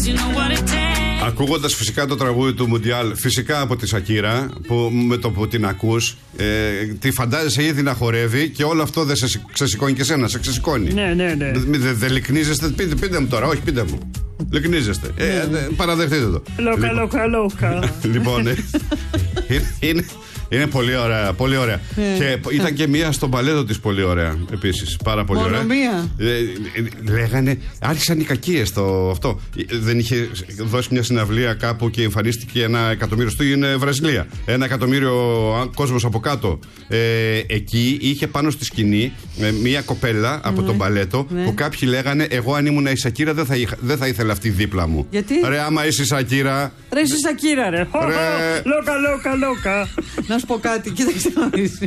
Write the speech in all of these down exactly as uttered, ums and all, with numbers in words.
Ακούγοντας φυσικά το τραγούδι του Μουντιάλ, φυσικά από τη Σακύρα, που με το που την ακούς, ε, τη φαντάζεσαι ήδη να χορεύει και όλο αυτό δεν σε ξεσηκώνει και εσένα, σε ξεσηκώνει. Ναι, ναι, ναι. Δεν δε, δε λυκνίζεστε, πείτε, πείτε μου τώρα, όχι πείτε μου. Λυκνίζεστε. Ε, ναι. ε, παραδεχτείτε το. Λόκα, λόκα, λόκα. Λοιπόν, ε, είναι, είναι, είναι πολύ ωραία, πολύ ωραία. Και ήταν και μία στο μπαλέτο της πολύ ωραία επίσης. Πάρα πολύ Μόνο ωραία. μία. Ε, λέγανε, άρχισαν οι κακίες στο αυτό. Δεν είχε δώσει μια συναυλία κάπου και εμφανίστηκε ένα εκατομμύριο, στο είναι Βραζιλία. Ένα εκατομμύριο κόσμος από κάτω. Ε, εκεί είχε πάνω στη σκηνή ε, μια κοπέλα από ναι. τον μπαλέτο ναι. που κάποιοι λέγανε, εγώ αν ήμουν η Σακύρα δεν θα, είχα, δεν θα ήθελα αυτή δίπλα μου. Γιατί? Ρε, άμα είσαι η Σακύρα. Ρε, είσαι Σακύρα, ρε. Ρε. Λόκα, λόκα, λόκα. Να σου πω κάτι, κοίταξε να δεις.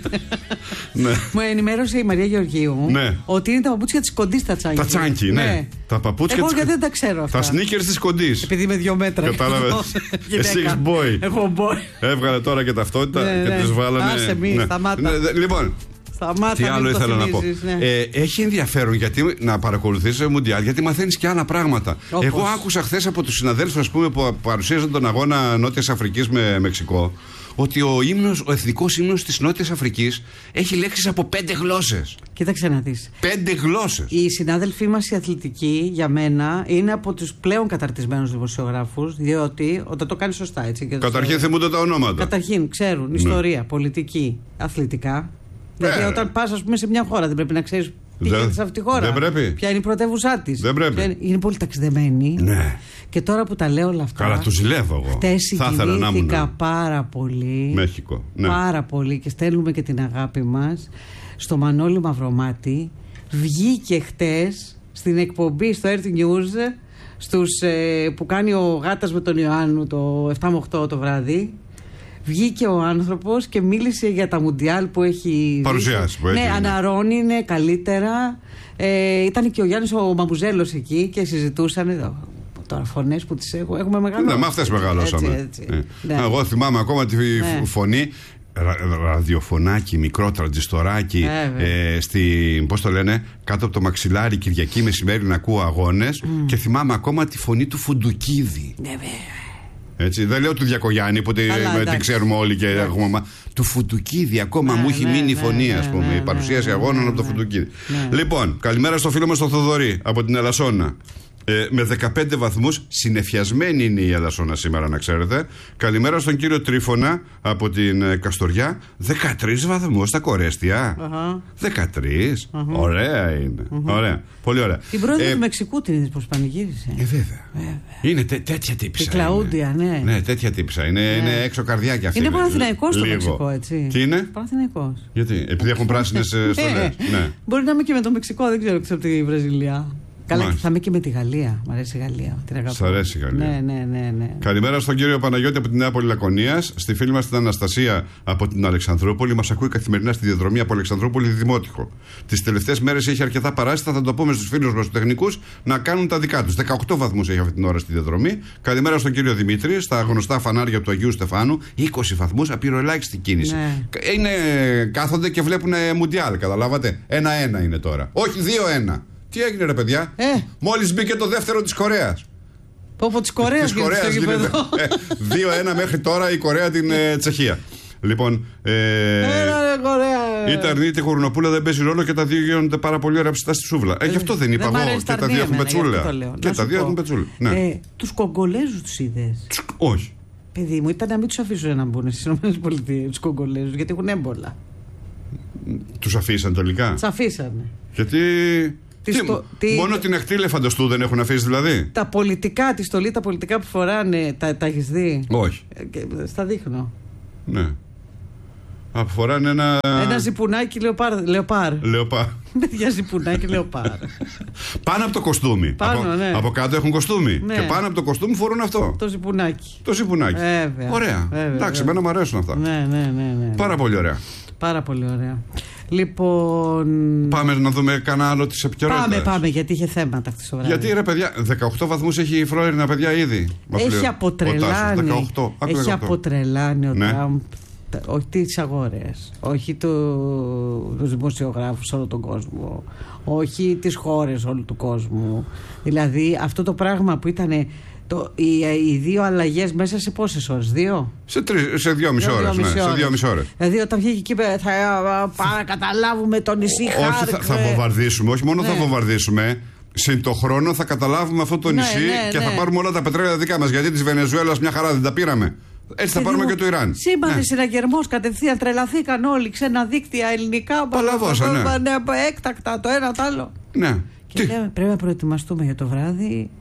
Ναι. Μου ενημέρωσε η Μαρία Γεωργίου ναι. ότι είναι τα παπούτσια της Κοντής τα τσάνκι. Τα τσάνκι, ναι. ναι. Τα παπούτσια Εγώ της... γιατί δεν τα ξέρω αυτά. Τα σνίκερς της Κοντής. Επειδή είμαι δύο μέτρα. Κατάλαβες. Εσύ έχεις boy. Έχω boy. Έβγαλε τώρα και ταυτότητα ναι, και ναι. τις βάλανε. Άσε μη, ναι. σταμάτα. Ναι, λοιπόν. Σταμάτα, τι άλλο ήθελα να πω. Ναι. Ε, έχει ενδιαφέρον γιατί να παρακολουθείς Μουντιάλ, γιατί μαθαίνεις και άλλα πράγματα. Όπως. Εγώ άκουσα χθες από τους συναδέλφους, ας πούμε, που παρουσίαζαν τον αγώνα Νότιας Αφρικής με Μεξικό, ότι ο, ύμνος, ο εθνικός ύμνος της Νότιας Αφρικής έχει λέξεις από πέντε γλώσσες. Κοίταξε να δεις. Πέντε γλώσσες. Οι συνάδελφοί μας οι αθλητικοί, για μένα, είναι από τους πλέον καταρτισμένους δημοσιογράφους, διότι όταν το κάνεις σωστά, έτσι. Και Καταρχήν το... θυμούνται τα ονόματα. Καταρχήν ξέρουν ναι. ιστορία, πολιτική, αθλητικά. Ε, δηλαδή, όταν πας, ας πούμε, σε μια χώρα, δεν πρέπει να ξέρεις τι δεν, γίνεται σε αυτή τη χώρα. Δεν πρέπει. Ποια είναι η πρωτεύουσά της. Δεν πρέπει. Είναι, είναι πολύ ταξιδεμένοι. Ναι. Και τώρα που τα λέω όλα αυτά. Καλά, του ζηλεύω εγώ. Χτες συγκινήθηκα πάρα πολύ. Μέχικο. Ναι. Πάρα πολύ και στέλνουμε και την αγάπη μας στο Μανώλη Μαυρομάτη. Βγήκε χτες στην εκπομπή στο Earth News στους, ε, που κάνει ο Γάτας με τον Ιωάννου το επτά με οκτώ το βράδυ. Βγήκε ο άνθρωπος και μίλησε για τα Μουντιάλ που έχει παρουσιάσει. Που έχει, ναι, αναρρώνει, είναι καλύτερα. Ε, ήταν και ο Γιάννης ο Μαμουζέλος εκεί και συζητούσαν. Τώρα φωνές που τις έχω, έχουμε μεγαλώσει. Ναι, με αυτές μεγαλώσαμε. Έτσι, έτσι. Ναι. Ναι. Εγώ θυμάμαι ακόμα τη ναι. φωνή. Ρα, ραδιοφωνάκι, μικρό τραντζιστοράκι, ε, στη, πώς το λένε, κάτω από το μαξιλάρι, Κυριακή μεσημέρι να ακούω αγώνες mm. και θυμάμαι ακόμα τη φωνή του Φουντουκίδη. Ναι, έτσι, δεν λέω του Διακογιάννη που την ξέρουμε όλοι και yeah. έχουμε. Του Φουντουκίδη ακόμα ναι, μου έχει ναι, μείνει η ναι, φωνή, ναι, ας πούμε. Ναι, η παρουσίαση ναι, αγώνων ναι, από το ναι, Φουντουκίδη. Ναι. Λοιπόν, καλημέρα στο φίλο μας τον Θοδωρή από την Ελασσόνα. Ε, με δεκαπέντε βαθμούς, συννεφιασμένη είναι η Ελασσόνα σήμερα, να ξέρετε. Καλημέρα στον κύριο Τρίφωνα από την ε, Καστοριά. δεκατρείς βαθμούς τα Κορέστια. Uh-huh. δεκατρείς. Uh-huh. Ωραία είναι. Uh-huh. Ωραία. Πολύ ωραία. Την πρόεδρο ε, του Μεξικού την είδες πως πανηγύρισε. Ε, βέβαια. βέβαια. Είναι τέ, τέτοια τύψα. Η Κλαούντια, ναι. Ναι, τέτοια τύψα. Είναι, ναι. είναι έξω καρδιάκια αυτή. Είναι Παναθηναϊκός το Μεξικό, έτσι. Τι είναι? Παναθηναϊκός. Γιατί, επειδή έχουν πράσινες στολές. Ναι. Μπορεί να είμαι και με το Μεξικό, δεν ξέρω, ξέρω από τη Βραζιλία. Καλά, και θα είμαι και με τη Γαλλία. Μ' αρέσει η Γαλλία. Την αγαπώ. Σ' αρέσει η Γαλλία. Ναι, ναι, ναι, ναι. Καλημέρα στον κύριο Παναγιώτη από τη Νέα Πολυλακωνίας. Στη φίλη μας την Αναστασία από την Αλεξανδρούπολη. Μας ακούει καθημερινά στη διαδρομή από Αλεξανδρούπολη Δημότυχο. Τις τελευταίες μέρες έχει αρκετά παράσιτα. Θα το πούμε στους φίλους μας τους τεχνικούς να κάνουν τα δικά τους. δεκαοκτώ βαθμούς έχει αυτή την ώρα στη διαδρομή. Καλημέρα στον κύριο Δημήτρη. Στα γνωστά φανάρια του Αγίου Στεφάνου. είκοσι βαθμούς, απειροελάχιστη κίνηση. Ναι. Είναι, κάθονται και βλέπουν Μουντιάλ, καταλάβατε. ένα-ένα είναι τώρα. Όχι δύο-ένα. Τι έγινε, ρε παιδιά, ε. μόλις μπήκε το δεύτερο της Κορέας. Πόπο της Κορέας γίνεται. δύο-ένα μέχρι τώρα η Κορέα την ε, Τσεχία. Λοιπόν, ε, Έλα, ρε, Κορέα. είτε αρνείται η Γουρνοπούλα δεν παίζει ρόλο και τα δύο γίνονται πάρα πολύ ωραία ψητά στη σούβλα. Ε, γι' αυτό δεν είπα εγώ. Και τα δύο έχουν πετσούλα. Και τα δύο έχουν πετσούλα. Τους Κογκολέζους τους είδες? Όχι. Παιδί μου, ήταν να μην τους αφήσουν να μπουν στις ΗΠΑ τους Κογκολέζους, γιατί έχουν έμπολα. Τους αφήσαν τελικά? Τους αφήσανε. Γιατί. Τι, στο, τι... Μόνο την ακτή ελεφαντοστού δεν έχουν αφήσει δηλαδή? Τα πολιτικά, τη στολή, τα πολιτικά που φοράνε, τα, τα έχεις δει? Όχι. Ε, στα δείχνω. Ναι. Φοράνε ένα. Ένα ζιπουνάκι λεοπάρ. Λεοπάρ. Λεοπάρ. Παιδιά, ζιπουνάκι λεοπάρ. Πάνω από το κοστούμι. Πάνω, από, ναι. από κάτω έχουν κοστούμι. Ναι. Και πάνω από το κοστούμι φορούν αυτό. Το ζιπουνάκι. Το ζιπουνάκι. Βέβαια. Ωραία. Βέβαια, εντάξει, εμένα μου αρέσουν αυτά. Ναι, ναι, ναι, ναι. Πάρα πολύ ωραία. Πάρα πολύ ωραία. Λοιπόν. Πάμε να δούμε κανένα άλλο τις επικαιρότητες. Πάμε, πάμε, γιατί είχε θέματα χτες το βράδυ. Γιατί ρε παιδιά, δεκαοκτώ βαθμούς έχει η Φρόιρινα, παιδιά, ήδη. Έχει αποτρελάνει. δεκαοκτώ. Έχει δεκαοκτώ. αποτρελάνει ο ναι. Τραμπ. Όχι τις αγορές, όχι το, τους δημοσιογράφους όλο τον κόσμο, όχι τις χώρες όλου του κόσμου. Δηλαδή αυτό το πράγμα που ήταν Το, οι, οι δύο αλλαγές μέσα σε πόσες ώρες, δύο? Σε, τρεις, σε δυόμιση ώρες. Ναι, σε δυόμιση ώρες. Δηλαδή, όταν βγήκε εκεί, θα παρακαταλάβουμε το νησί Χάρκ. Όχι, θα, θα βομβαρδίσουμε, όχι μόνο ναι. θα βομβαρδίσουμε. Συν το χρόνο θα καταλάβουμε αυτό το νησί ναι, ναι, και ναι. θα πάρουμε όλα τα πετρέλαια δικά μας. Γιατί της Βενεζουέλας μια χαρά δεν τα πήραμε. Έτσι θα πάρουμε και το Ιράν. Σήμανε ναι. συναγερμός κατευθείαν, τρελαθήκαν όλοι. Ξένα δίκτυα, ελληνικά. Παλαβόσα, ναι. Έκτακτα το ένα το άλλο. Ναι. Και λέμε, πρέπει να προετοιμαστούμε για το βράδυ.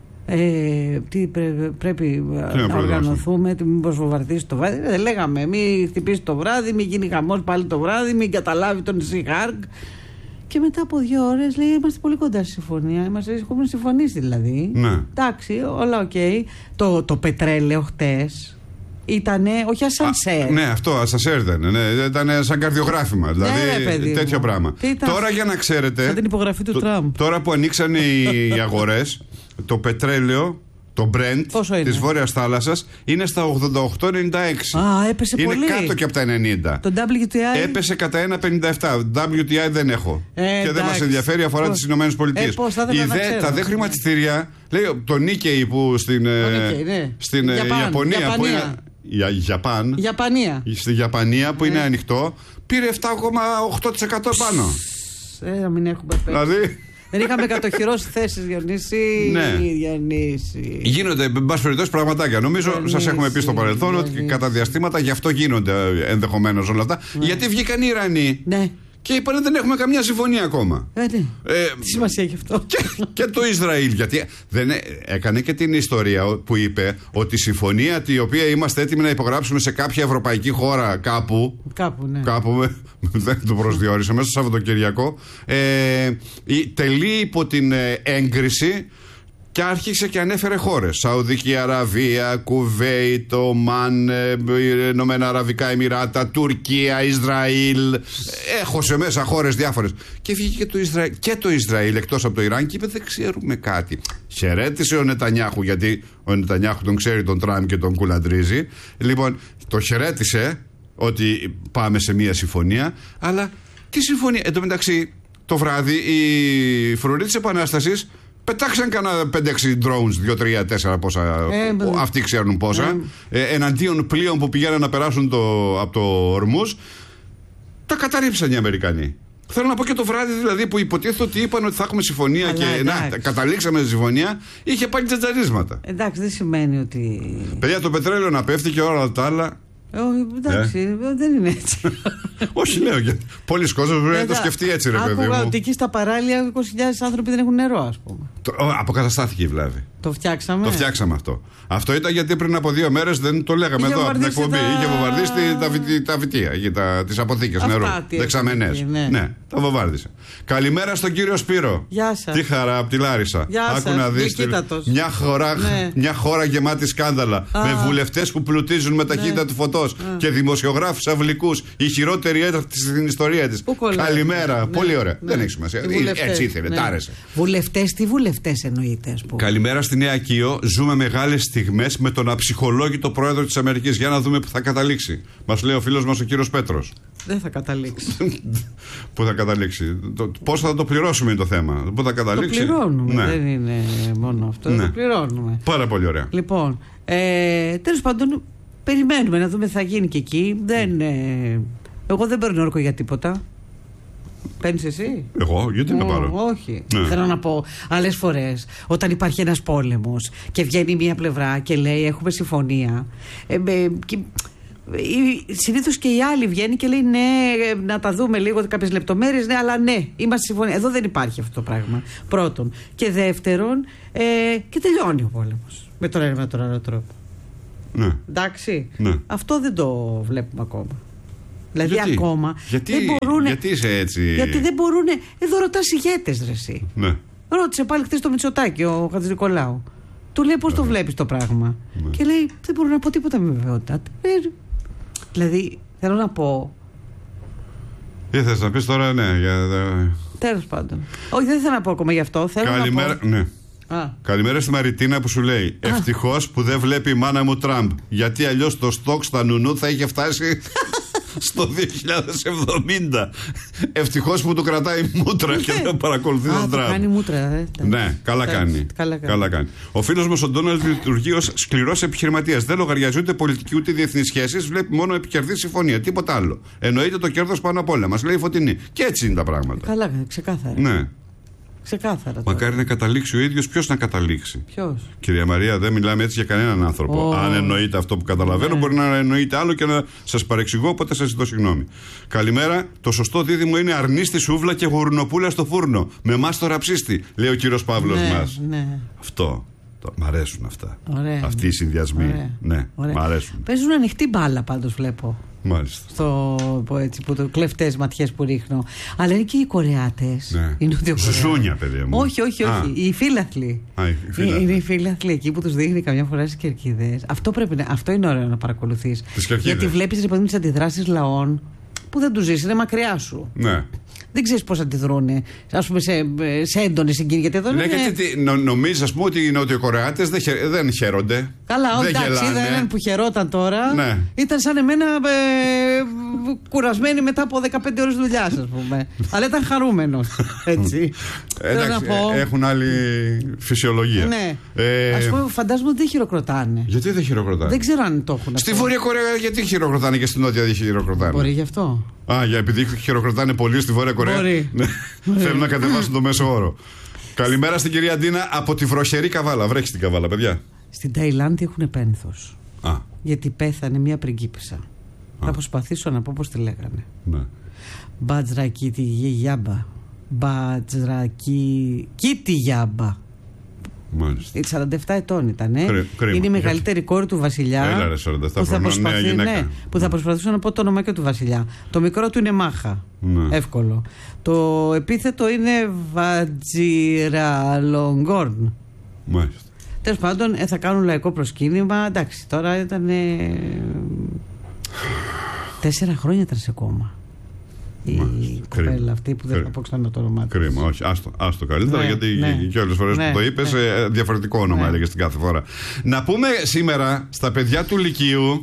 Ε, τι πρέ, πρέπει τι να, να οργανωθούμε, τι, μήπως βομβαρδίσει το βράδυ. Δεν λέγαμε, μην χτυπήσει το βράδυ, μην γίνει χαμός πάλι το βράδυ, μην καταλάβει τον νησί Χάρκ. Και μετά από δύο ώρες λέει: είμαστε πολύ κοντά στη συμφωνία. Είμαστε, έχουμε συμφωνήσει δηλαδή. Ναι. Εντάξει, όλα οκ. Okay. Το, το πετρέλαιο χτες ήτανε, όχι ασανσέρ. Α, ναι, αυτό ασανσέρ ήταν. Ναι, ήταν σαν καρδιογράφημα. Δηλαδή ναι, ρε, τέτοιο μου. Πράγμα. Τώρα για να ξέρετε. Σαν την υπογραφή του το, Τραμπ. Τώρα που ανοίξαν οι αγορές, το πετρέλαιο. Το Brent της Βόρειας Θάλασσας είναι στα ογδόντα οκτώ ενενήντα έξι. Α, έπεσε είναι πολύ. Είναι κάτω και από τα ενενήντα. Το ντάμπλιου τι άι έπεσε κατά ένα κόμμα πενήντα επτά. ντάμπλιου τι άι δεν έχω. Ε, και δεν μας ενδιαφέρει, αφορά πώς. Τις Ηνωμένες Πολιτείες. Ε, τα δε χρηματιστήρια, λέει το Νίκεϊ που στην, Νίκαιη, ναι. στην Ιαπάν, Ιαπωνία. Ιαπωνία. Που είναι, για, Ιαπάν, Ιαπωνία. Στη Ιαπωνία που ναι. είναι ανοιχτό, πήρε επτά κόμμα οκτώ τοις εκατό πάνω. Ε, να μην έχουμε πέσει. Δηλαδή. Δεν είχαμε κατοχυρώσει θέσεις, Διονύση. Ναι. Διονύση. Γίνονται, εν πάση περιπτώσει, πραγματάκια. Νομίζω σας έχουμε πει στο παρελθόν ότι κατά διαστήματα γι' αυτό γίνονται ενδεχομένως όλα αυτά. Ναι. Γιατί βγήκαν οι Ιρανοί. Ναι. Και είπαν δεν έχουμε καμιά συμφωνία ακόμα. Ε, ναι. ε, Τι σημασία έχει αυτό. Και, και το Ισραήλ. Γιατί δεν έκανε και την ιστορία που είπε ότι η συμφωνία την οποία είμαστε έτοιμοι να υπογράψουμε σε κάποια ευρωπαϊκή χώρα κάπου. Κάπου, ναι. Κάπου, δεν το προσδιορίσα, μέσα στο Σαββατοκυριακό. Ε, τελεί υπό την έγκριση. Και άρχισε και ανέφερε χώρες. Σαουδική Αραβία, Κουβέιτ, Ομάν, Ηνωμένα Αραβικά Εμιράτα, Τουρκία, Ισραήλ. Έχω σε μέσα χώρες διάφορες. Και βγήκε και το Ισραήλ, και το Ισραήλ εκτός από το Ιράν και είπε δεν ξέρουμε κάτι. Χαιρέτησε ο Νετανιάχου, γιατί ο Νετανιάχου τον ξέρει τον Τραμπ και τον κουλαντρίζει. Λοιπόν, το χαιρέτησε ότι πάμε σε μια συμφωνία. Αλλά τι συμφωνία. Εν τω μεταξύ, το βράδυ οι φρουροί της Επανάστασης πετάξαν κανένα πέντε έξι drones, δύο τρία τέσσερα πόσα. Ε, αυτοί ξέρουν πόσα. Ε. Ε, εναντίον πλοίων που πηγαίναν να περάσουν το, από το Ορμούζ. Τα καταρρίψαν οι Αμερικανοί. Θέλω να πω και το βράδυ δηλαδή που υποτίθεται ότι είπαν ότι θα έχουμε συμφωνία. Αλλά, και να, καταλήξαμε στη συμφωνία, είχε πάλι τζατζαρίσματα. Εντάξει, δεν σημαίνει ότι. Παιδιά, το πετρέλαιο να πέφτει και όλα τα άλλα. Oh, εντάξει, ε. δεν είναι έτσι. Όχι, λέω. Γιατί πολλοί κόσμοι πρέπει να το σκεφτεί έτσι, ρε παιδί μου. Άκουγα ότι εκεί στα παράλια είκοσι χιλιάδες άνθρωποι δεν έχουν νερό, ας πούμε. Το, ο, αποκαταστάθηκε η βλάβη. Το φτιάξαμε. Το φτιάξαμε αυτό. Αυτό ήταν γιατί πριν από δύο μέρες δεν το λέγαμε είχε εδώ από την εκπομπή. Τα... Είχε βομβαρδίσει τα, βι, τα βιτία, τις αποθήκες νερού. Δεξαμενές. Ναι. ναι, τα βομβάρδισε. Καλημέρα στον κύριο Σπύρο. Γεια σας. Τι χαρά από τη Λάρισα. Άκου να δεις μια χώρα, ναι. μια χώρα γεμάτη σκάνδαλα. Α. Με βουλευτές που πλουτίζουν με ταχύτητα ναι. του φωτός και δημοσιογράφους αυλικούς. Η χειρότερη έκτακτη στην ιστορία της. Καλημέρα. Ναι. Πολύ ωραία. Ναι. Δεν έχει σημασία. Έτσι ήθελε. Τ' άρεσε. Βουλευτές, τι βουλευτές εννοείται, ας πούμε. Καλημέρα στη Νέα Κίο. Ζούμε μεγάλες στιγμές με τον αψυχολόγητο πρόεδρο της Αμερικής. Για να δούμε που θα καταλήξει. Μας λέει ο φίλος μας ο κύριος Πέτρος. Δεν θα καταλήξει. Πού θα καταλήξει. Πώς θα το πληρώσουμε είναι το θέμα. Πού θα καταλήξει. Το πληρώνουμε. Ναι. Δεν είναι μόνο αυτό. Ναι. Το πληρώνουμε. Πάρα πολύ ωραία. Λοιπόν, ε, τέλος πάντων, περιμένουμε να δούμε τι θα γίνει και εκεί. Δεν, ε, εγώ δεν παίρνω όρκο για τίποτα. Παίρνεις εσύ? Εγώ, γιατί να πάρω? Όχι. Ναι. Θέλω να πω, άλλες φορές όταν υπάρχει ένας πόλεμος και βγαίνει μία πλευρά και λέει έχουμε συμφωνία. Ε, ε, και, συνήθως και η άλλη βγαίνει και λέει ναι, να τα δούμε λίγο κάποιες λεπτομέρειες, ναι, αλλά ναι, είμαστε συμφωνία. Εδώ δεν υπάρχει αυτό το πράγμα. Πρώτον. Και δεύτερον, ε, και τελειώνει ο πόλεμος. Με τον ένα με τον άλλο τρόπο. Ναι. Εντάξει. Ναι. Αυτό δεν το βλέπουμε ακόμα. Δηλαδή γιατί? ακόμα γιατί, δεν μπορούν. Γιατί είσαι έτσι. Γιατί δεν μπορούν. Εδώ ρωτάς ηγέτες, ρε εσύ. Ναι. Ρώτησε πάλι χθες το Μητσοτάκη ο Χατζηνικολάου. Του λέει πώς το βλέπεις το πράγμα. Ναι. Και λέει δεν μπορώ να πω τίποτα με βεβαιότητα. Ε, δηλαδή θέλω να πω. Τι θες να πεις τώρα, ναι. Για... Τέλος πάντων. Όχι, δεν θέλω να πω ακόμα γι' αυτό. Θέλω Καλημέρα. Να πω... Ναι. Α. Καλημέρα στη Μαριτίνα που σου λέει ευτυχώς που δεν βλέπει η μάνα μου Τραμπ. Γιατί αλλιώς το στόκ στα νουνού θα είχε φτάσει στο δύο χιλιάδες εβδομήντα. Ευτυχώς που το κρατάει μούτρα και δεν παρακολουθεί τον Τραμπ. Κάνει μούτρα, ε. Ναι, καλά κάνει. Καλά κάνει. Καλά κάνει. Ο φίλος μας ο Ντόναλντ λειτουργεί ως σκληρός επιχειρηματίας. Δεν λογαριάζει ούτε πολιτική ούτε διεθνείς σχέσεις. Βλέπει μόνο επικερδή συμφωνία. Τίποτα άλλο. Εννοείται το κέρδος πάνω απ' όλα. Μας λέει η Φωτεινή. Και έτσι είναι τα πράγματα. Καλά, ξεκάθαρα. Ναι. Ξεκάθαρα. Μακάρι να καταλήξει ο ίδιος. Ποιος να καταλήξει. Ποιος? Κυρία Μαρία, δεν μιλάμε έτσι για κανέναν άνθρωπο. Oh. Αν εννοείται αυτό που καταλαβαίνω, ναι. μπορεί να εννοείται άλλο και να σας παρεξηγώ, οπότε σας ζητώ συγγνώμη. Καλημέρα. Το σωστό δίδυμο είναι αρνί στη σούβλα και γουρνοπούλα στο φούρνο. Με εμάς το ραψίστη, λέει ο κύριος Παύλος ναι, μας. Ναι. Αυτό. Το, μ' αρέσουν αυτά. Ωραία. Αυτοί οι συνδυασμοί. Ωραία. Ναι, Ωραία. μ' αρέσουν. Παίζουν ανοιχτή μπάλα πάντως, βλέπω. Μάλιστα. Στο έτσι, που το κλεφτές ματιές που ρίχνω. Αλλά είναι και οι Κορεάτες. Ναι. Ζουζούνια, παιδιά μου. Όχι, όχι, όχι. Α. Οι φίλαθλοι. Α, οι φίλαθλοι. Είναι οι φίλαθλοι εκεί που τους δείχνει καμιά φορά στις κερκίδες. Αυτό, πρέπει να, αυτό είναι ωραίο να παρακολουθείς. Γιατί βλέπεις τις αντιδράσεις λαών που δεν τους ζεις, είναι μακριά σου. Ναι. Δεν ξέρεις πώς αντιδρούν, ας πούμε, σε, σε έντονη συγκίνηση. Γιατί εδώ ναι, είναι... γιατί νο, νομίζεις, ας πούμε, ότι οι Νοτιοκορεάτες δεν, δεν χαίρονται. Καλά, δεν εντάξει, είδα έναν που χαιρόταν τώρα. Ναι. Ήταν σαν εμένα ε, κουρασμένοι μετά από δεκαπέντε ώρες δουλειάς, ας πούμε. Αλλά ήταν χαρούμενος. Έτσι. Εντάξει, να πω. Έχουν άλλη φυσιολογία. Ναι. Ε, ας πούμε, φαντάζομαι ότι δεν χειροκροτάνε. Γιατί δεν χειροκροτάνε? Δεν ξέρω αν το έχουν. Στη Βόρεια Κορέα, γιατί χειροκροτάνε και στην Νότια δεν χειροκροτάνε? Μπορεί γι' αυτό. Α, για επειδή χειροκροτάνε πολύ στη Βόρεια Κορέα. Μπορεί. Θέλουν να κατεβάσουν το μέσο όρο. Καλημέρα στην κυρία Ντίνα από τη βροχερή Καβάλα. Βρέχει στην Καβάλα, παιδιά. Στην Ταϊλάνδη έχουν πένθος. Α. Γιατί πέθανε μια πριγκίπισσα. Α. Θα προσπαθήσω να πω πώς τη λέγανε. Ναι. Μπατζρακί τη γιάμπα. Μπατζρακί. Κίτι γιάμπα. Μάλιστα. σαράντα επτά ετών ήταν. Ε. Κρί, κρίμα. Είναι η μεγαλύτερη κόρη του βασιλιά. Έλα, ρε, σαράντα επτά που θα, προσπαθεί, ναι, που θα προσπαθήσω να πω το όνομά και του βασιλιά. Το μικρό του είναι Μάχα. Ναι. Εύκολο. Το επίθετο είναι Βατζιραλογκόρν. Μάλιστα. Τέλος πάντων, ε, θα κάνουν λαϊκό προσκύνημα. Εντάξει, τώρα ήταν. Ε, τέσσερα χρόνια ήταν σε κόμμα. Η Μάλιστα. κοπέλα κρίμα. Αυτή που δεν κρίμα. Θα πω ξανά το όνομά της. Κρίμα, όχι, άστο, άστο καλύτερα, ναι, γιατί ναι. και όλες τις φορές ναι. που το είπες, ναι. διαφορετικό όνομα ναι. έλεγες την κάθε φορά. Να πούμε σήμερα στα παιδιά του Λυκείου,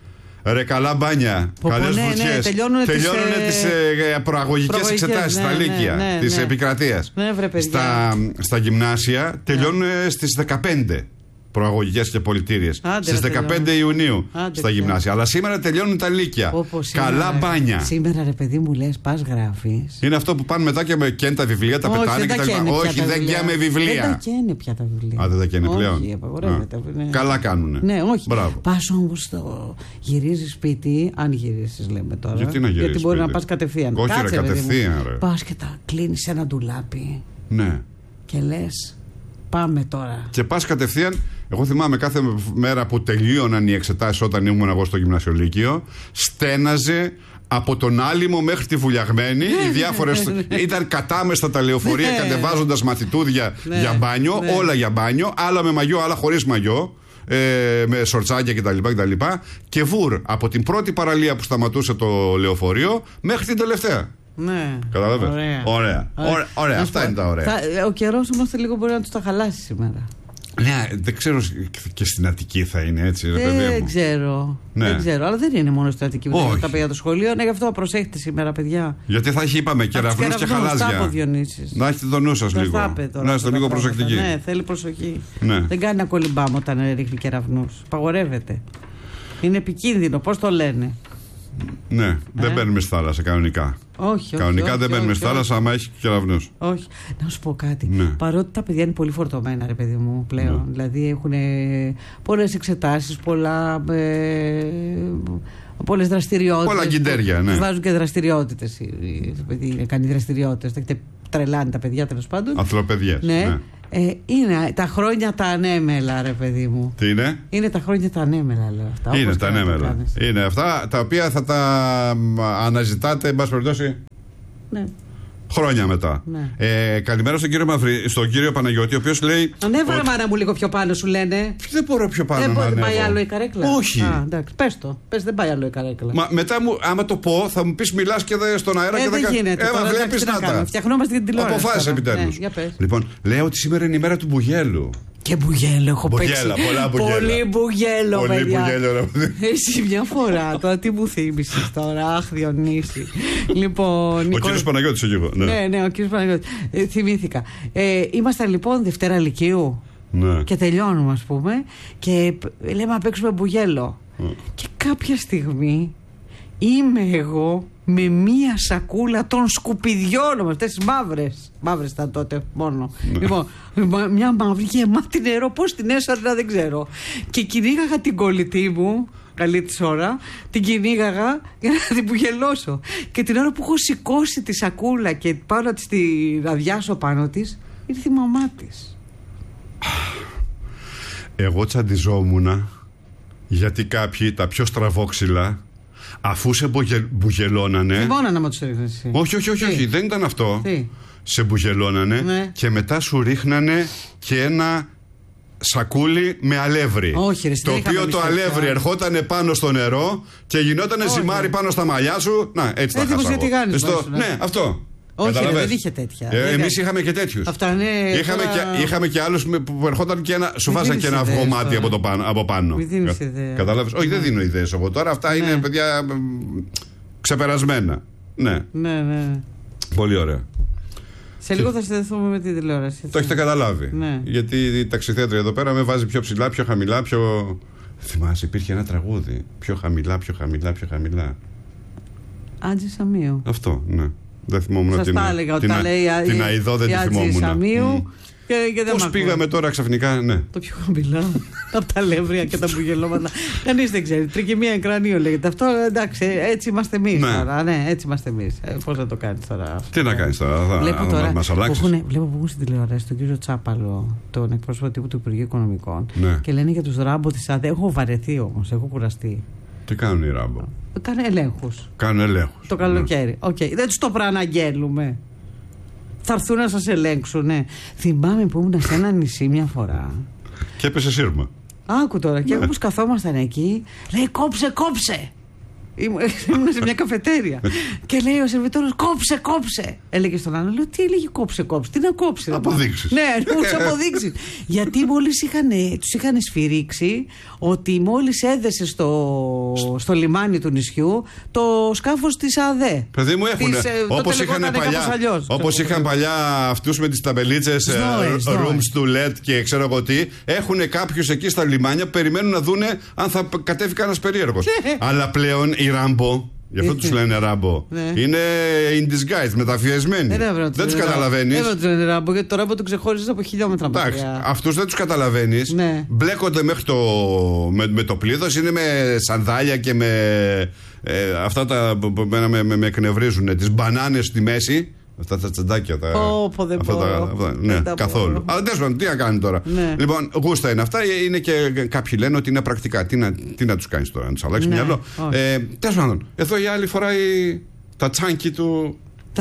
ρε καλά μπάνια, καλές ναι, βουτιές. Ναι, τελειώνουν τις, τις ε, προαγωγικές εξετάσεις ναι, στα Λύκεια ναι, ναι, της ναι. επικρατείας. Ναι, βρε, στα, στα γυμνάσια τελειώνουν ναι. στις δεκαπέντε. Προαγωγικές και πολιτήριες. Στις δεκαπέντε Ιουνίου Άντε στα γυμνάσια. Αλλά σήμερα τελειώνουν τα Λύκεια. Καλά σήμερα, μπάνια. Σήμερα, ρε παιδί μου, λες, πας γράφεις. Είναι αυτό που πάνε μετά και με καίνε τα βιβλία, τα όχι, πετάνε και τα λοιπά. Όχι, δεν καίμε βιβλία. Δεν τα καίνε πια τα βιβλία. Α, δεν τα καίνε πλέον. Όχι, απαγορεύεται. Ναι. Καλά κάνουνε. Ναι, όχι. Πας όμως στο γυρίζεις σπίτι, αν γυρίσεις λέμε τώρα. Γιατί να γυρίσεις? Γιατί μπορεί να πας κατευθείαν. Όχι, ρε, κατευθείαν. Πας και τα κλείνεις ένα ντουλάπι. Ναι. Και λες, πάμε τώρα. Και πας κατευθείαν. Εγώ θυμάμαι κάθε μέρα που τελείωναν οι εξετάσεις όταν ήμουν εγώ στο γυμνασιολύκειο, στέναζε από τον Άλυμο μέχρι τη Βουλιαγμένη. Οι διάφορες ήταν κατάμεστα τα λεωφορεία κατεβάζοντας μαθητούδια για μπάνιο, όλα για μπάνιο, άλλα με μαγιό, άλλα χωρίς μαγιό. Ε, με σορτσάκια κτλ. Και, και βουρ από την πρώτη παραλία που σταματούσε το λεωφορείο μέχρι την τελευταία. Ναι. Καταλαβαίνεις. Ωραία. Ωραία. Ωραία. Ωραία. Αυτά είναι τα ωραία. Θα, ο καιρός όμως λίγο μπορεί να τους τα χαλάσει σήμερα. Ναι, δεν ξέρω και στην Αττική θα είναι έτσι, ρε παιδί μου. Δεν ξέρω. Ναι. Δεν ξέρω. Αλλά δεν είναι μόνο στην Αττική που τα παιδιά του σχολείου. Ναι, γι' αυτό προσέχετε σήμερα, παιδιά. Γιατί θα έχει, είπαμε, κεραυνούς και χαλάζια. Να έχετε το νου σας λίγο. Να είστε λίγο προσεκτικοί. Ναι, θέλει προσοχή. Ναι. Δεν κάνει να κολυμπάμε όταν ρίχνει κεραυνούς. Παγορεύεται. Είναι επικίνδυνο, πώς το λένε. Ναι, ε? δεν μπαίνουμε στη θάλασσα κανονικά. Όχι, κανονικά όχι, δεν όχι, μπαίνουμε όχι, στη θάλασσα, άμα έχει κεραυνούς. Όχι. Να σου πω κάτι. Ναι. Παρότι τα παιδιά είναι πολύ φορτωμένα, ρε παιδί μου, πλέον. Ναι. Δηλαδή έχουν πολλές εξετάσεις, πολλά. Ε, πολλές δραστηριότητες. Πολλά γκιντέρια, ναι. Βάζουν και δραστηριότητες. Το παιδί κάνει δραστηριότητες. Τα τρελάνει τα παιδιά, τέλος πάντων. Αθλοπαιδιές. Ναι. ναι. Ε, είναι τα χρόνια τα ανέμελα, ρε παιδί μου. Τι είναι? Είναι τα χρόνια τα ανέμελα, λέω αυτά. Είναι τα ανέμελα. Είναι αυτά τα οποία θα τα αναζητάτε, εν πάση περιπτώσει. Ναι. Χρόνια μετά. Ναι. Ε, καλημέρα στον κύριο, Μαυρί, στον κύριο Παναγιώτη, ο οποίος λέει. Ανέβα, ότι... μάνα μου, λίγο πιο πάνω, σου λένε. Δεν μπορώ πιο πάνω. Δεν να πάει άλλο η καρέκλα. Όχι. Α, εντάξει, πες το. Πες, δεν πάει άλλο η καρέκλα. Μα μετά μου, άμα το πω, θα μου πεις μιλάς και δε στον αέρα ε, και δεν δεν γίνεται. Έμα, βλέπεις να τα. Φτιαχνόμαστε για την τηλεόραση. Αποφάσισε επιτέλους. Ναι, λοιπόν, λέω ότι σήμερα είναι η μέρα του μπουγέλου. Και μπουγέλο έχω Μπουγέλα, παίξει. πολλά μπουγέλα. Πολύ μπουγέλο, Πολύ παιδιά. μπουγέλο. Εσύ μια φορά, τώρα τι μου θύμισες τώρα, αχ Διονύση. Λοιπόν, Ο Νικο... κύριος Παναγιώτης ο Γιώργο. Ναι. ναι, ναι, ο κύριος Παναγιώτης. Ε, θυμήθηκα. Ε, ήμασταν λοιπόν Δευτέρα Λυκείου. Ναι. Και τελειώνουμε, ας πούμε, και λέμε να παίξουμε μπουγέλο. Mm. Και κάποια στιγμή είμαι εγώ με μία σακούλα των σκουπιδιών μου, αυτές τις μαύρες. Μαύρες ήταν τότε μόνο. Mm. Λοιπόν, μια μαύρη γεμάτη νερό, πώς την έσωρα δεν ξέρω. Και κυνήγαγα την κολλητή μου, καλή της ώρα, την κυνήγαγα για να την μπουγελώσω. Και την ώρα που έχω σηκώσει τη σακούλα και πάω να τη ραδιάσω πάνω της, ήρθε η μαμά της. Εγώ τσαντιζόμουνα γιατί κάποιοι, τα πιο στραβόξυλα, αφού σε μπουγε, μπουγελώνανε. Θυμώνανε με τους έριχνες εσύ. Όχι, όχι, όχι, όχι, δεν ήταν αυτό. Τι? Σε μπουγελώνανε, ναι. Και μετά σου ρίχνανε και ένα σακούλι με αλεύρι. Όχι, ρε, το οποίο το αλεύρι ερχόταν πάνω στο νερό και γινόταν ζυμάρι πάνω στα μαλλιά σου. Να, έτσι τα χάσαμε. Στο... Ναι, αυτό. Όχι, ρε, δεν είχε τέτοια. Ε, Εμείς είχαμε και τέτοιους. Αυτά είναι. Είχαμε, τώρα... και, είχαμε και άλλους που ερχόταν και ένα. Σου βάζαν και ένα αυγό μάτι από, το πάνω, από πάνω. Μην δίνεις ιδέα. Κατάλαβες. Όχι, δεν δίνω ιδέες εγώ τώρα. Αυτά ναι. είναι παιδιά ξεπερασμένα. Ναι. Ναι, ναι. Πολύ ωραία. Σε λίγο θα συνδεθούμε με τη τηλεόραση. Το έχετε καταλάβει. Ναι. Γιατί η ταξιθέτρια εδώ πέρα με βάζει πιο ψηλά, πιο χαμηλά, πιο. Θυμάσαι, υπήρχε ένα τραγούδι. Πιο χαμηλά, πιο χαμηλά, πιο χαμηλά. Άντζη Σαμίου. Αυτό, ναι. Δεν θυμόμουν σας την, τα έλεγα ότι την, τα λέει την, την Αηδό δεν τη θυμόμουν. Σαμίου, mm. και, και πώς πήγαμε τώρα ξαφνικά, ναι. Το πιο χαμηλά, από τα λεύρια και τα μπουγελώματα. Κανείς δεν ξέρει. Τρικυμία εγκρανίου λέγεται. Αυτό εντάξει, έτσι είμαστε εμείς ναι. τώρα. Ναι, έτσι είμαστε εμείς. Ε, πώς θα το κάνεις τώρα αυτό. Τι να κάνεις τώρα, θα βλέπω τώρα μας αλλάξεις. Βλέπω που έχουν στην τηλεόραση τον κύριο Τσάπαλο, τον εκπρόσωπο τύπου του Υπουργείου Οικονομικών. Ναι. Και λένε για τους Ράμπο της ΑΔΕ. Έχω βαρεθεί όμως, έχω κουραστεί. Τι κάνουν οι Ράμπο. Κάνουν ελέγχους. Κάνουν ελέγχους. Το καλοκαίρι. Οκ. Okay. Δεν τους το προαναγγέλουμε. Θα έρθουν να σας ελέγξουν. Ναι. Θυμάμαι που ήμουν σε ένα νησί μια φορά. Και έπεσε σύρμα. Άκου τώρα. Και όπως καθόμασταν εκεί, λέει κόψε, κόψε. Ήμουν σε μια καφετέρια. Και λέει ο σερβιτόρος κόψε, κόψε. Έλεγε στον άλλο, λέω τι έλεγε κόψε, κόψε. Τι να κόψει. Αποδείξεις. Ναι, να αποδείξεις. Γιατί μόλις τους είχαν σφυρίξει ότι μόλις έδεσε στο, στο λιμάνι του νησιού το σκάφος της ΑΔΕ. Παιδί μου έχουν. Όπως είχαν παλιά, όπως είχαν παλιά αυτούς με τις ταμπελίτσες rooms to let και ξέρω εγώ τι, έχουν κάποιους εκεί στα λιμάνια που περιμένουν να δούνε αν θα κατέβει κανένας περίεργος. Αλλά πλέον οι Ράμπο, γι' αυτό τους λένε Ράμπο, είναι in disguise, μεταφιεσμένοι. Δεν τους καταλαβαίνεις. Δεν τους λένε Ράμπο, γιατί το Ράμπο τον ξεχώριζες από χιλιόμετρα μακριά. Αυτούς δεν τους καταλαβαίνεις. Μπλέκονται μέχρι το, με, με το πλήθος, είναι με σανδάλια και με ε, αυτά τα που με, με, με εκνευρίζουν, τις μπανάνες στη μέση. Αυτά τα τσαντάκια. Τα, oh, πω, δεν αυτά τα, αυτά, ναι, δεν καθόλου. Αλλά τέλος πάντων, τι να κάνει τώρα. Ναι. Λοιπόν, γούστα είναι αυτά. Είναι και κάποιοι λένε ότι είναι πρακτικά. Τι να, τι να τους κάνεις τώρα, να τους αλλάξεις ναι. μυαλό. Ε, τέλος πάντων, εδώ η άλλη φοράει τα τσάνκι του.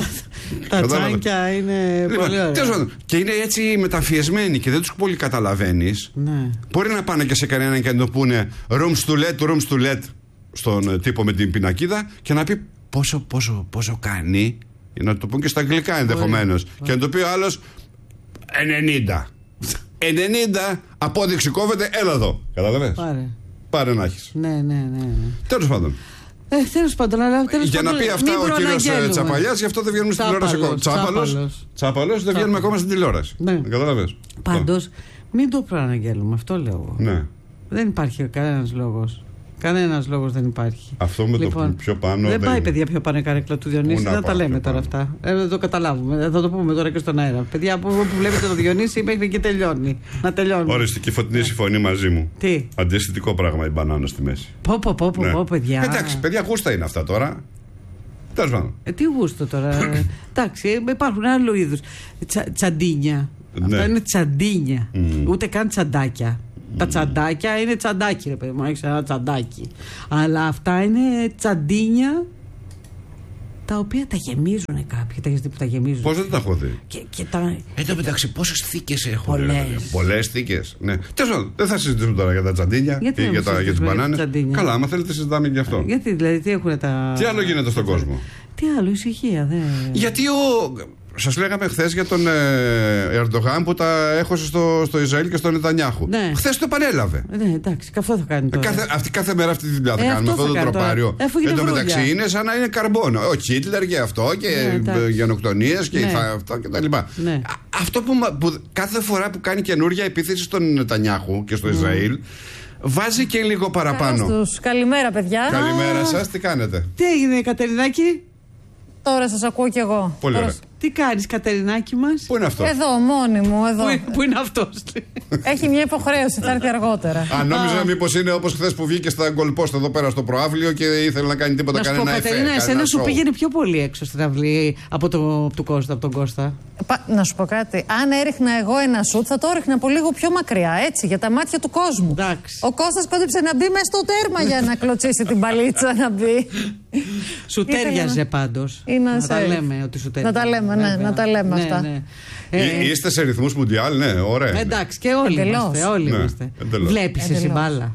Τα τσάνκια είναι λοιπόν, πολύ ωραία. Τέλος πάντων, και είναι έτσι μεταφιεσμένοι και δεν τους πολύ καταλαβαίνεις. Ναι. Μπορεί να πάνε και σε κανέναν και να το πούνε rooms to let, rooms to let στον τύπο με την πινακίδα και να πει πόσο, πόσο, πόσο κάνει. Να το πούν και στα αγγλικά ενδεχομένως. Και να το πει ο άλλος ενενήντα. ενενήντα απόδειξη κόβεται, έλα εδώ. Καταλαβες. Πάρε. Πάρε να έχεις. Ναι, ναι, ναι. Τέλος πάντων. Ε, τέλος πάντων, αλλά τέλος για πάντων, να πει αυτά ο κύριος Τσαπαλιάς, γι' αυτό δεν βγαίνουμε στην τηλεόραση ακόμα. Τσάπαλος. Τσάπαλος δεν βγαίνουμε ακόμα στην τηλεόραση. Ναι. Καταλαβες. Πάντως, μην το προαναγγέλουμε, αυτό λέω εγώ. Ναι. Δεν υπάρχει κανένας λόγος. Κανένας λόγος δεν υπάρχει. Αυτό με λοιπόν, το πιο πάνω. Δεν, δεν πάει, παιδιά, πιο πάνω η καρέκλα του Διονύση. Δεν τα λέμε τώρα αυτά. Ε, δεν το καταλάβουμε. Θα το πούμε τώρα και στον αέρα. Παιδιά, που, που βλέπετε το Διονύση μέχρι εκεί τελειώνει. Να τελειώνει. Οριστική φωτεινή συμφωνεί μαζί μου. Τι. Αντιαισθητικό πράγμα η μπανάνα στη μέση. Πω, πω, πω, πω, ναι. πω παιδιά. Εντάξει, παιδιά, γούστα είναι αυτά τώρα. Τέλος πάντων. Ε, τι γούστο τώρα. Εντάξει, υπάρχουν άλλου είδους. Τσα, τσαντίνια. Ναι. Αυτά είναι τσαντίνια. Mm. Ούτε καν τσαντάκια. Τα τσαντάκια είναι τσαντάκι, ρε παιδί μου, έχεις ένα τσαντάκι. Αλλά αυτά είναι τσαντίνια τα οποία τα γεμίζουν κάποιοι. Τα έχεις δει που τα γεμίζουν. Πώς δεν τα έχω δει. Και, και τα... Εν τω μεταξύ, πόσες θήκες έχουν. Πολλές. Πολλές θήκες. Ναι. Τέλος πάντων, δεν θα συζητήσουμε τώρα για τα τσαντίνια γιατί ή για, τα, για τις μπανάνες. Καλά, άμα θέλετε, συζητάμε γι' αυτό. Γιατί δηλαδή, τι έχουν τα. Τι άλλο γίνεται στον κόσμο. Τι άλλο, ησυχία, δε. Γιατί ο. Σας λέγαμε χθες για τον ε, Ερντογάν που τα έχωσε στο, στο Ισραήλ και στον Νετανιάχου. Ναι. Χθες το επανέλαβε. Ναι, εντάξει, αυτό θα κάνει τώρα. Κάθε, αυτή, κάθε μέρα αυτή τη δουλειά θα Ε, κάνουμε, αυτό αυτό θα το κάνει τροπάριο. τώρα. Εν τω μεταξύ είναι σαν να είναι καρμπόνο. Ο Χίτλερ και αυτό και Ναι, γενοκτονίες και ναι. θα, αυτό και τα λοιπά. Ναι. Α, αυτό που, μα- που κάθε φορά που κάνει καινούργια επίθεση στον Νετανιάχου και στο Ισραήλ, βάζει και λίγο παραπάνω. Καλώς. Καλημέρα, παιδιά. Καλημέρα σας, τι κάνετε? Τι έγινε, Κατερινάκη? Τώρα σας ακούω κι εγώ. Πολύ Τώρα... ωραία. Τι κάνεις, Κατερινάκη μας? Πού είναι αυτό? Εδώ, μόνη μου, εδώ. Πού, είναι- πού είναι αυτός? Έχει μια υποχρέωση, θα έρθει αργότερα. Α, νόμιζα μήπως είναι όπως χθες που βγήκε στα γκολπόστ εδώ πέρα στο προάβλιο και ήθελε να κάνει τίποτα, Να σου πω, κανένα εφέ. Κατερίνα, εσένα κανένα σου show. πήγαινε πιο πολύ έξω στην αυλή από, το, από, τον Κώστα, από τον Κώστα. Πα- να σου πω κάτι. Αν έριχνα εγώ ένα σουτ, θα το έριχνα από λίγο πιο μακριά, έτσι, για τα μάτια του κόσμου. Εντάξει. Ο Κώστας πέντεψε να μπει μέσα στο τέρμα για να κλωτσίσει την παλίτσα να μπει. Σου Ήθελα τέριαζε να- πάντως. Είναι Να τα safe. λέμε ότι σου Να τέριαζε. τα λέμε, ναι, Βέβαια. να τα λέμε Ναι, αυτά. ναι. Ε, Ε, Είστε σε ρυθμούς μουντιάλ, ναι, ωραία. είναι. εντάξει, και όλοι Εντελώς. είμαστε. Όλοι Ναι, είμαστε. εντελώς. Βλέπεις εσύ Εντελώς. μπάλα?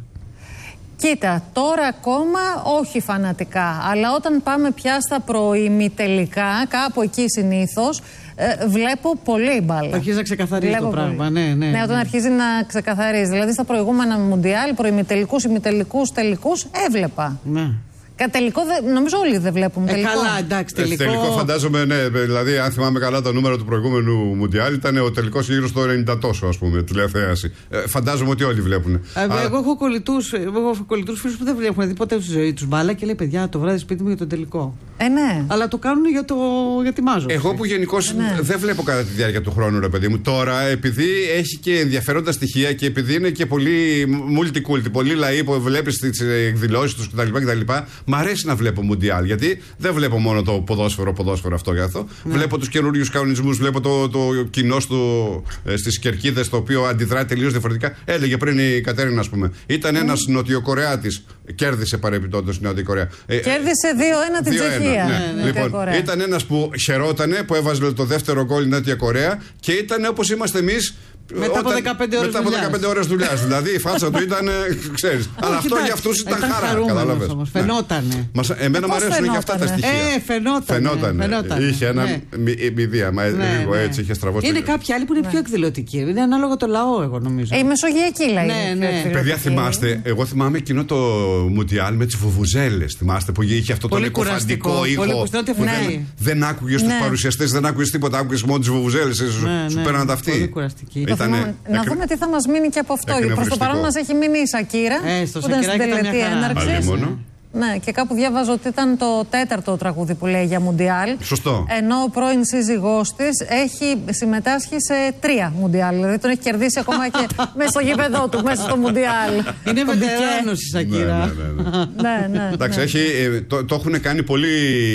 Κοίτα, τώρα ακόμα όχι φανατικά, αλλά όταν πάμε πια στα προημιτελικά, κάπου εκεί συνήθως, ε, βλέπω πολύ μπάλα. Αρχίζει να ξεκαθαρίζει Βλέπω το πράγμα. πολύ. Ναι, ναι, Ναι, όταν ναι. αρχίζει να ξεκαθαρίζει. Δηλαδή στα προηγούμενα μουντιάλ, προημιτελικούς, ημιτελικούς, τελικούς, έβλεπα. Ναι. Κα τελικό, δε- νομίζω όλοι δεν βλέπουμε Ε, τελικό. καλά, εντάξει, Ε, τελικό. τελικό φαντάζομαι, ναι. Δηλαδή, αν θυμάμαι καλά το νούμερο του προηγούμενου Μουντιάλ, ήταν ο τελικό γύρω στο ενενήντα τόσο, α πούμε, τηλεθέαση. Ε, φαντάζομαι ότι όλοι βλέπουν. Ε, Αλλά- Εγώ έχω κολλητούς, εγώ έχω κολλητούς φίλους που δεν έχουν δει ποτέ στη ζωή τους μπάλα και λέει παιδιά το βράδυ σπίτι μου για τον τελικό. Ε, ναι. Αλλά το κάνουν για, το, για τη μάζοξη. Εγώ που γενικώ Ναι. δεν βλέπω κατά τη διάρκεια του χρόνου, ρε παιδί μου. Τώρα, επειδή έχει και ενδιαφέροντα στοιχεία και επειδή είναι και πολύ multiculti, πολύ λαοί που βλέπει τι εκδηλώσει του κτλ, κτλ. Μ' αρέσει να βλέπω Μουντιάλ. Γιατί δεν βλέπω μόνο το ποδόσφαιρο, ποδόσφαιρο αυτό και αυτό. Ναι. Βλέπω του καινούριου κανονισμού, βλέπω το, το κοινό ε, στι κερκίδε το οποίο αντιδρά τελείω διαφορετικά. Έλεγε πριν η Κατέρινα, α πούμε. Ήταν ένα Νοτιοκορεάτη. Κέρδισε παρεμπιπτόντω η Νότια Κορέα. Ε, Κέρδισε δύο ένα την δύο ένα, Τσεχία. ναι. Νότια Λοιπόν, Κορέα. ήταν ένα που χαιρότανε που έβαζε το δεύτερο γκολ η Νότια Κορέα και ήταν όπω είμαστε εμεί. Μετά από δεκαπέντε ώρες Μετά από δουλειάς. δεκαπέντε ώρες δουλειάς. Δηλαδή η φάτσα του ήταν, ξέρεις. Αλλά αυτό για αυτούς ήταν χαρά, κατάλαβες. Όμως, Ναι. φαινότανε. Μας, εμένα Ε, μου πώς αρέσουν και αυτά τα φαινότανε? στοιχεία. Ε, φαινότανε. Φαινότανε. φαινότανε, Είχε ένα ναι. μη- μηδία, μα Ναι, λίγο ναι. έτσι είχε στραβώσει. Είναι κάποιοι άλλοι που είναι πιο εκδηλωτικοί. Είναι ανάλογα το λαό, εγώ νομίζω. Ε, η Μεσογειακή λέει. Ναι, είναι πιο ναι. εκδηλωτική. Παιδιά, θυμάστε, εγώ θυμάμαι εκείνο το Μουντιάλ με τις βουβουζέλες. Θυμάστε που είχε αυτό το Πολύ λεκοφαντικό κουραστικό, ήχο. πολύ κουραστικό, που ναι. δεν, δεν άκουγες τους Ναι. παρουσιαστές, δεν άκουγες τίποτα, άκουγες μόνο τις βουβουζέλες. Σου, Ναι, σου ναι. πέραν τα αυτή. Πολύ κουραστική. Το Ήτανε θυμάμαι. Να εκ- δούμε τι θα μας μείνει και από αυτό. Έκανε Γιατί προς το βριστικό. παρόν μας έχει μείνει η Σακύρα. Ε, στο που ήταν στην Σακυράκι ήταν τελετή μια χαρά. έναρξης. Αλλήμωνο. Ναι, και κάπου διάβαζα ότι ήταν το τέταρτο τραγούδι που λέει για Μουντιάλ. Σωστό. Ενώ ο πρώην σύζυγός της έχει συμμετάσχει σε τρία Μουντιάλ. Δηλαδή τον έχει κερδίσει ακόμα και μέσα στο γήπεδό του, μέσα στο Μουντιάλ. Είναι Τον βετεράνος η Σακύρα. Ναι, ναι, ναι, ναι. Ναι, ναι. Εντάξει, ναι. έχει, ε, το, το έχουν κάνει πολύ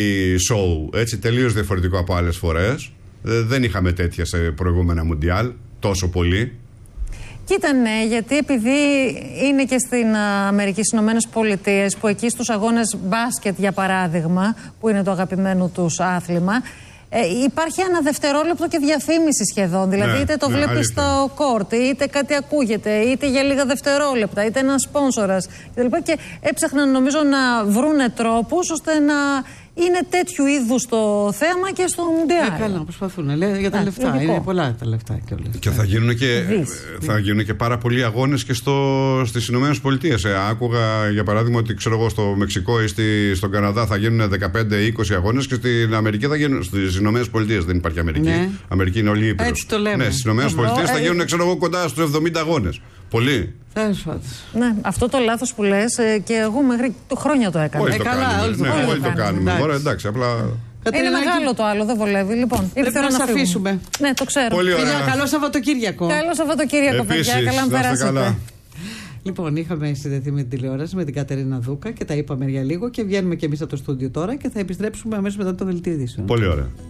show, έτσι, τελείως διαφορετικό από άλλες φορές. Ε, δεν είχαμε τέτοια σε προηγούμενα Μουντιάλ, τόσο πολύ. Κοίτα, ναι, γιατί επειδή είναι και στην α, Αμερική, στις Ηνωμένες Πολιτείες, που εκεί στους αγώνες μπάσκετ, για παράδειγμα, που είναι το αγαπημένο τους άθλημα, ε, υπάρχει ένα δευτερόλεπτο και διαφήμιση σχεδόν. Δηλαδή, Ναι, είτε το ναι, βλέπεις αλήθεια. στο κόρτ, είτε κάτι ακούγεται, είτε για λίγα δευτερόλεπτα, είτε ένα σπόνσορας κτλ. Και έψαχναν, νομίζω, να βρούνε τρόπους ώστε να είναι τέτοιου είδους το θέαμα και στο Μουντιάλ. Ε, καλά, προσπαθούν. Λέει, για τα Α, λεφτά. λογικό. Είναι πολλά τα λεφτά κιόλας. Και θα γίνουν και, Δεις. θα γίνουν και πάρα πολλοί αγώνες και στο, στις Ηνωμένες Πολιτείες. Ε, άκουγα για παράδειγμα ότι ξέρω εγώ, στο Μεξικό ή στη, στον Καναδά θα γίνουν δεκαπέντε είκοσι αγώνες και στην Αμερική θα γίνουν. Στις Ηνωμένες Πολιτείες δεν υπάρχει Αμερική. Ναι. Αμερική είναι όλη η Ήπειρος. Έτσι το λέμε. Ναι, στις Ηνωμένες Εδώ, Πολιτείες θα ε, γίνουν ξέρω εγώ, κοντά στους εβδομήντα αγώνες. Πολύ. Τέλος πάντων. Ναι, αυτό το λάθος που λες ε, και εγώ μέχρι το χρόνια το έκανα. Όλοι Ε, το καλά, κάνουμε. όλοι το Ναι, κάνουμε. όλοι το κάνουμε. Εντάξει. Ωραία, εντάξει, απλά. Είναι Κατερινάκη, μεγάλο το άλλο, δεν βολεύει. Λοιπόν, ήρθε πρέπει η ώρα να σε φύγουμε. αφήσουμε. Ναι, το ξέρω. Πολύ ωραία. Ένα καλό Σαββατοκύριακο. Καλό Σαββατοκύριακο, παιδιά. Επίσης, Καλά να να είστε περάσετε. καλά. Λοιπόν, είχαμε συνδεθεί με την τηλεόραση με την Κατερίνα Δούκα και τα είπαμε για λίγο και βγαίνουμε και εμείς από το στούντιο τώρα και θα επιστρέψουμε αμέσως μετά το δελτίο ειδήσεων. Πολύ ωραία.